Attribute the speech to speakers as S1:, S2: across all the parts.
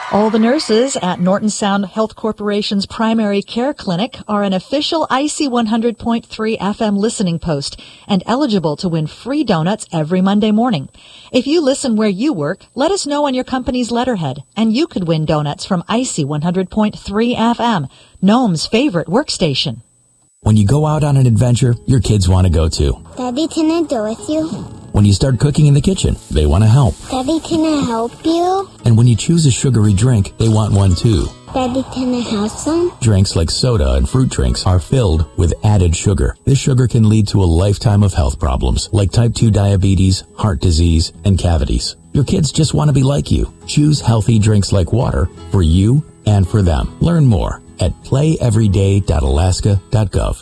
S1: All the nurses at Norton Sound Health Corporation's primary care clinic are an official IC 100.3 FM listening post and eligible to win free donuts every Monday morning. If you listen where you work, let us know on your company's letterhead, and you could win donuts from IC 100.3 FM, Nome's favorite workstation.
S2: When you go out on an adventure, your kids want to go too.
S3: Daddy, can I go with you?
S2: When you start cooking in the kitchen, they want to help.
S3: Daddy, can I help you?
S2: And when you choose a sugary drink, they want one too.
S3: Daddy, can I have some?
S2: Drinks like soda and fruit drinks are filled with added sugar. This sugar can lead to a lifetime of health problems like type 2 diabetes, heart disease, and cavities. Your kids just want to be like you. Choose healthy drinks like water for you and for them. Learn more at playeveryday.alaska.gov.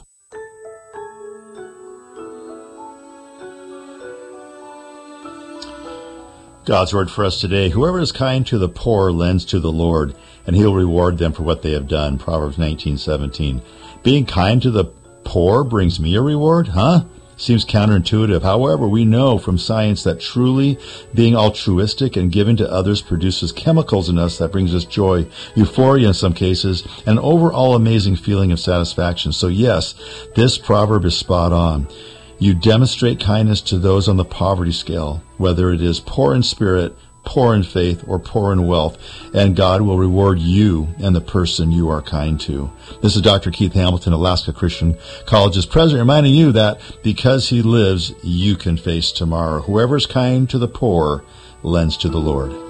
S4: God's word for us today: whoever is kind to the poor lends to the Lord, and he'll reward them for what they have done. Proverbs 19:17. Being kind to the poor brings me a reward? Seems counterintuitive. However, we know from science that truly being altruistic and giving to others produces chemicals in us that brings us joy, euphoria in some cases, and overall amazing feeling of satisfaction. So yes, this proverb is spot on. You demonstrate kindness to those on the poverty scale, whether it is poor in spirit, poor in faith, or poor in wealth, and God will reward you and the person you are kind to. This is Dr. Keith Hamilton, Alaska Christian College's president, reminding you that because he lives, you can face tomorrow. Whoever is kind to the poor lends to the Lord.